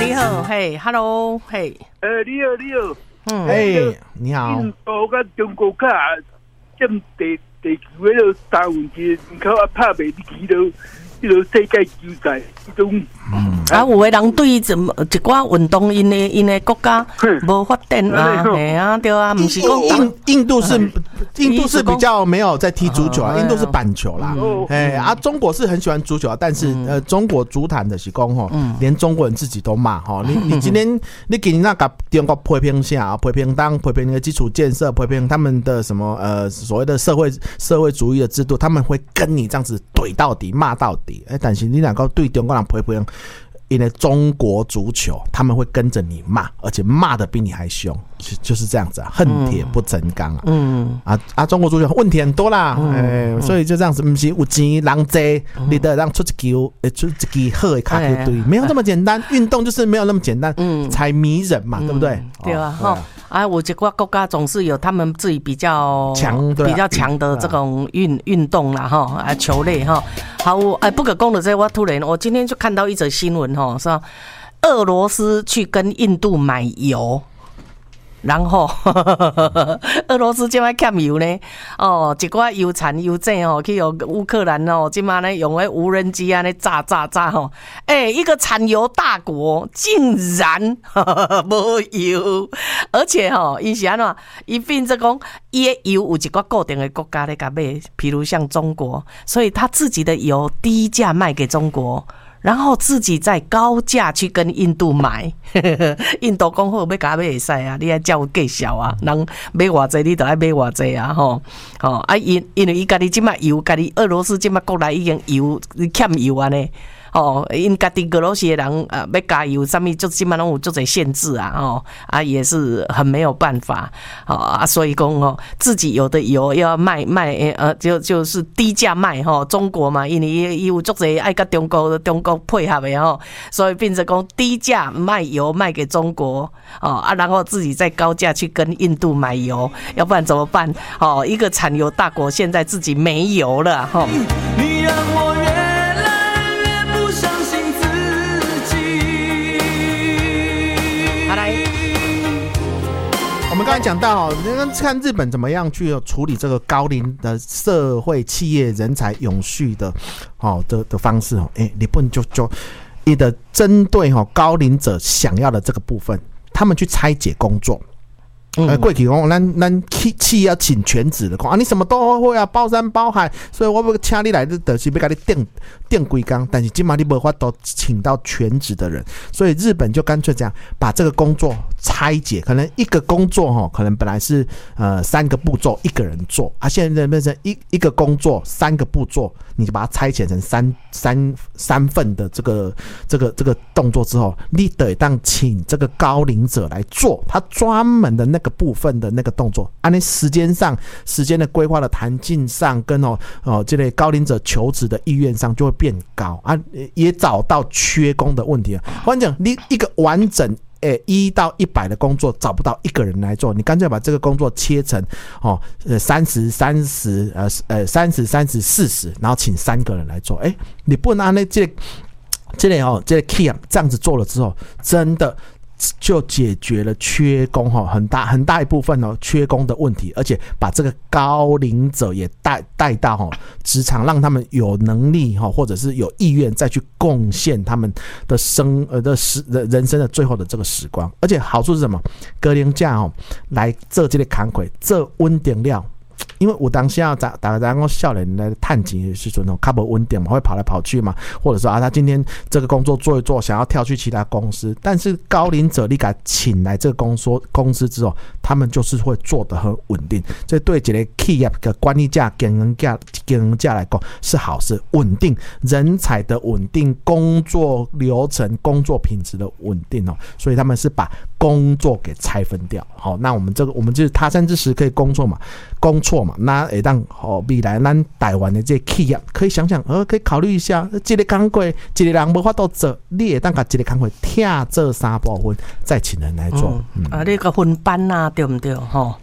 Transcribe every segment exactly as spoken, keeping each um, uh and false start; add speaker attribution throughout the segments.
Speaker 1: 你好，嘿 ，Hello， 嘿，
Speaker 2: 呃，你好，你好，
Speaker 1: 嗯，
Speaker 3: 哎，你好。
Speaker 2: 印度跟中国卡占地地球迄个三分之一人口啊，拍袂入去都。迄个世界球赛，迄种，
Speaker 1: 嗯，啊，有的人对怎么一寡运动，因的因的国家无发展啊，系啊，对啊，不是讲
Speaker 3: 印印度是印度是比较没有在踢足球啊，印度是板球啦，哎啊，中国是很喜欢足球啊，但是呃，中国足坛的是讲吼，连中国人自己都骂吼，你你今天你今天那个中国批评下，批评当批评那个基础建设，批评他们的什么呃所谓的社会社会主义的制度，他们会跟你这样子怼到底，骂到底。欸、但是你两个对中国人批评，因为中国足球他们会跟着你骂，而且骂的比你还凶，就是这样子啊，恨铁不成钢啊。嗯啊啊，中国足球问题很多啦，嗯欸、所以就这样子，不是有钱人多，你得让出一球，出一支好的卡球队，没有这么简单。运动就是没有那么简单，嗯，才迷人嘛，对不对？
Speaker 1: 嗯、对啊，哈、哦。啊，有一寡国家总是有他们自己比较强、比较强的这种运运动啦，哈啊球类哈。好，哎，不可讲的这，我突然我今天就看到一则新闻哈，说俄罗斯去跟印度买油。然后俄罗斯现在欠油呢，哦，一寡油产油井哦，去用乌克兰哦，今嘛呢用那无人机啊，那炸炸炸吼，哎、欸，一个产油大国竟然没油，而且吼，伊是安怎？伊变做讲，伊的油有一寡固定的国家咧甲买，譬如像中国，所以他自己的油低价卖给中国。然后自己再高价去跟印度买，印度讲好要甲买会使啊，你爱叫我计销啊，人买偌济你就爱买偌济啊，吼，吼啊因因为伊家己即马油，家己俄羅斯即马國內已經油欠油啊呢。哦，因家己俄羅斯的人呃要加油，上面就基本上有做些限制啊，哦啊也是很没有办法，哦啊所以讲哦自己有的油要卖卖呃就就是低价卖哈、哦，中国嘛，因为伊有做些爱跟中国中国配合的哦，所以变成讲低价卖油卖给中国哦啊，然后自己再高价去跟印度买油，要不然怎么办？哦，一个产油大国现在自己没油了哈。哦你让我
Speaker 3: 我们刚才讲到，看日本怎么样去处理这个高龄的社会企业人才永续的哦 的, 的方式哦，哎，日本就就一的针对哦高龄者想要的这个部分，他们去拆解工作。呃，过去讲，咱咱企企业要请全职的，讲啊，你什么都会啊，包山包海，所以我要请你来，就是要给你定定规工，但是今嘛你无法都请到全职的人，所以日本就干脆这样把这个工作拆解，可能一个工作哈，可能本来是呃三个步骤一个人做，啊，现在变成一一个工作三个步骤，你就把它拆解成三三三份的这个这个这个动作之后，你得当请这个高龄者来做，他专门的那个部分的那个动作，按、啊、时间上、时间的规划的弹性上，跟哦哦这类高龄者求职的意愿上就会变高啊，也找到缺工的问题了。我跟你讲，你一个完整诶一到一百的工作找不到一个人来做，你干脆把这个工作切成哦呃三十三十呃呃三十三十四十，然后请三个人来做。哎，你不能按那这这类哦这类 key 这样子做了之后，真的。就解决了缺工很大很大一部分缺工的问题，而且把这个高龄者也带带到职场，让他们有能力或者是有意愿再去贡献他们的生呃的时人生的最后的这个时光。而且好处是什么？高龄者来做这个工作，做稳定了。因为我当下大大家讲少年来探钱的时阵哦，较无稳定嘛，会跑来跑去嘛，或者说啊，他今天这个工作做一做，想要跳去其他公司，但是高龄者你给他请来这个公司公司之后，他们就是会做得很稳定，这对一个企业的管理者、经营者、经营者来讲是好事，稳定人才的稳定，工作流程、工作品质的稳定哦，所以他们是把工作给拆分掉。好，那我们这个我们就是他山之石可以攻错嘛，攻错嘛。那会当哦，未来咱台湾的这企业可以想想，呃，可以考虑一下，这个工作，一个人无法度做，你会当把这个工作拆做三部分，再请人来做。
Speaker 1: 嗯嗯、啊，你个分班啊，对不对？吼，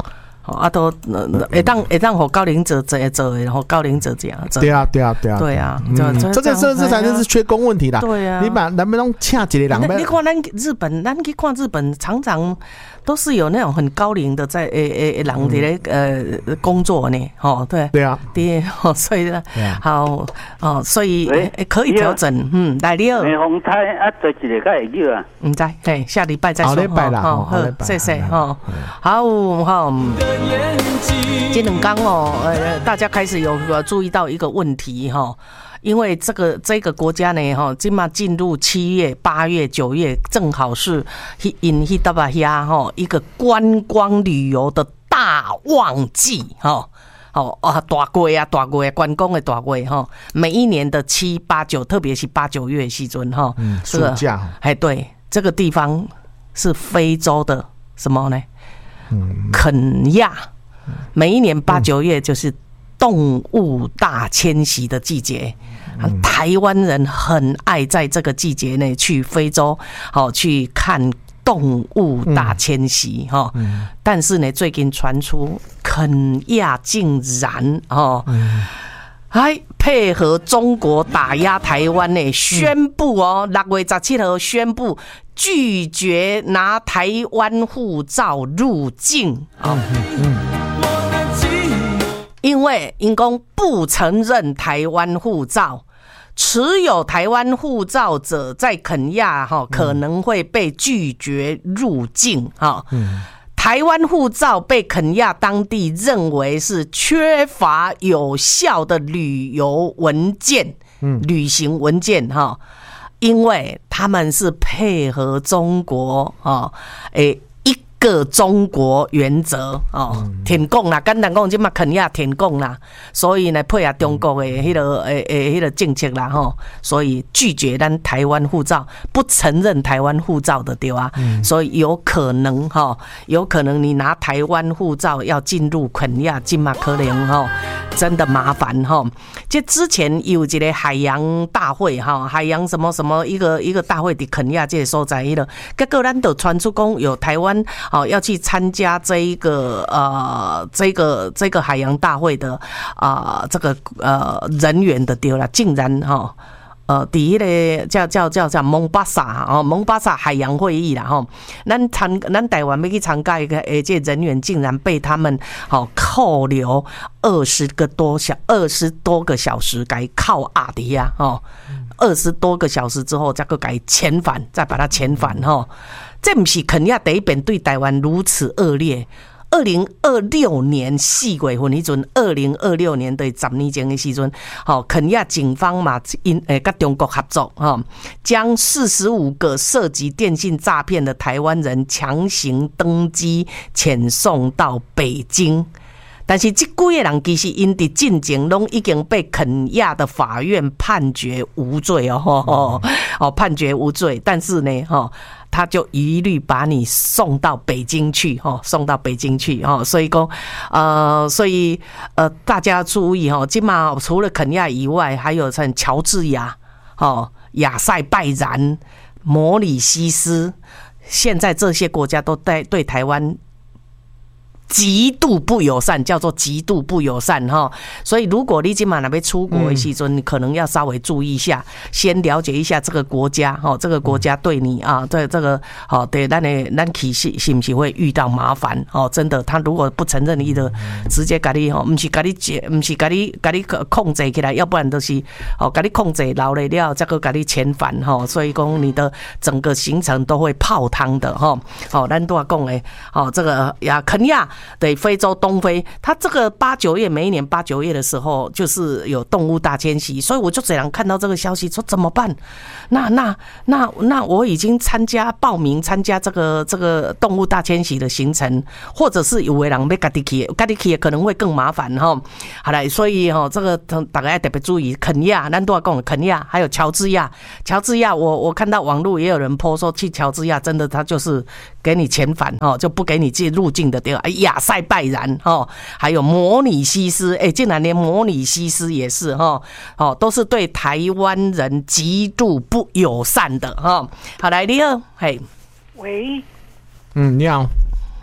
Speaker 1: 啊都会当会当和高龄者做做的，然后高龄者这样。
Speaker 3: 对啊，对啊，对啊，
Speaker 1: 对啊，
Speaker 3: 嗯、这个这这才是缺工问题啦。
Speaker 1: 对啊，
Speaker 3: 你把能不能恰一个人？
Speaker 1: 你看咱日本，咱去看日本，常常都是有那种很高龄的在诶诶人在咧呃工作呢，哦，对，
Speaker 3: 对啊，
Speaker 1: 对，哦，所以呢，好哦，所以可以调整，嗯，来你好。
Speaker 4: 美红台啊，做一个该会叫啊？
Speaker 1: 唔知，嘿，下礼拜再说。
Speaker 3: 好礼拜啦，
Speaker 1: 好，谢谢哈，好好。这两天哦，呃，大家开始有注意到一个问题哈，因为这个这个国家呢哈，今嘛进入七月、八月、九月，正好是因迄搭巴遐哈一个观光旅游的大旺季哈。哦啊，大月啊，大月观光的大月哈，每一年的七八九，特别是八九月时阵哈，
Speaker 3: 嗯，暑假，
Speaker 1: 哎，对，这个地方是非洲的什么呢？嗯，肯亚。每一年八九月就是动物大迁徙的季节，嗯、台湾人很爱在这个季节内去非洲，好、哦、去看动物大迁徙哈。嗯嗯、但是呢，最近传出肯亚竟然哦，嗯、还配合中国打压台湾呢，宣布哦，六月十七号宣布拒绝拿台湾护照入境啊。哦嗯嗯因为因公不承认台湾护照，持有台湾护照者在肯亚哈可能会被拒绝入境哈。嗯、台湾护照被肯亚当地认为是缺乏有效的旅游文件、嗯、旅行文件哈，因为他们是配合中国啊，诶。个中国原则哦，填供啦，简单讲，即嘛肯亚填供啦，所以呢配合中国的迄个诶诶迄个政策啦吼，所以拒绝咱台湾护照，不承认台湾护照的对啊，嗯、所以有可能哈，有可能你拿台湾护照要进入肯亚，即嘛可能哈，真的麻烦哈。这之前有一个海洋大会哈，海洋什么什么一个一个大会伫肯亚这个所在迄个，结果咱就传出讲有台湾。哦，要去参加这一个呃，这个这个海洋大会的啊、呃，这个呃人员的丢了，竟然哈、哦、呃，第一个叫叫叫叫蒙巴萨哦，蒙巴萨海洋会议啦哈，咱参咱台湾要去参加一个诶，这人员竟然被他们好、哦、扣留二十个多小二十多个小时，该靠阿迪呀哦，二十多个小时之后再个该遣返，再把他遣返哈。哦这不是肯亚第一遍对台湾如此恶劣。二零二六年四月份迄阵，二零二六年的十年前的时阵，好，肯亚警方嘛，因诶跟中国合作，哈，将四十五个涉及电信诈骗的台湾人强行登机遣送到北京。但是这几个人其实因伫进前拢已经被肯亚的法院判决无罪哦，哦，哦判决无罪，但是呢，哈。他就一律把你送到北京去，哈，送到北京去，哈，所以说，呃，所以呃，大家注意哈，今嘛除了肯亚以外，还有像乔治亚、哦亚塞拜然、摩里西斯，现在这些国家都对对台湾极度不友善，叫做极度不友善哈。所以如果你今晚那边出国的时候，你可能要稍微注意一下，先了解一下这个国家哈，这个国家对你啊，对这个好对，咱的咱其实是不是会遇到麻烦哦？真的，他如果不承认你的，直接给你哦，不是给你解，不是给你给你控制起来，要不然都是哦，给你控制牢了了，再个给你遣返哈。所以讲你的整个行程都会泡汤的哈。好，咱都要讲诶，哦，这个呀，肯亚。对，非洲东非，它这个八九月每一年八九月的时候，就是有动物大迁徙，所以我就这样看到这个消息，说怎么办？那那那那我已经参加报名参加这个这个动物大迁徙的行程，或者是有的人要自己去，自己去可能会更麻烦哈。好了，所以哈，这个大家要特别注意，肯亚，咱都要讲肯亚，还有乔治亚，乔治亚，我我看到网络也有人 po 说去乔治亚，真的他就是给你遣返哦，就不给你进入境的地方。哎呀。亚塞拜然哦，还有摩里西斯，哎，竟然连摩里西斯也是哈哦，都是对台湾人极度不友善的哈。好，来你好，嘿，
Speaker 5: 喂，
Speaker 3: 嗯，你好，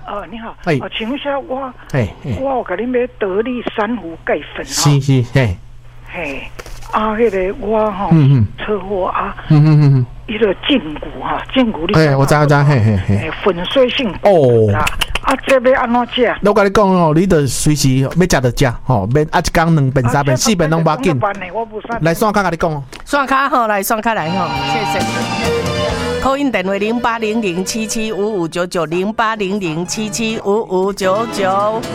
Speaker 5: 哦，你好，
Speaker 3: 哎，
Speaker 5: 哦，请问一下我，
Speaker 3: 哎，
Speaker 5: 我有甲你买得力珊瑚钙粉啊，
Speaker 3: 是是，嘿，
Speaker 5: 嘿，啊，迄个我吼，
Speaker 3: 嗯嗯，
Speaker 5: 车祸啊，
Speaker 3: 嗯嗯嗯，
Speaker 5: 伊个胫骨哈，胫骨你，
Speaker 3: 哎，我知我知，嘿嘿嘿，
Speaker 5: 粉碎性
Speaker 3: 哦，
Speaker 5: 啊，这要安怎食？
Speaker 3: 我甲你讲哦，你得随时要食就食，吼，免啊一天两遍三遍四遍拢无要紧。来线卡甲你讲哦，
Speaker 1: 线卡吼，来线卡来吼，谢谢。call in 电话零八零零七七五五九九零八零零七七五五九九。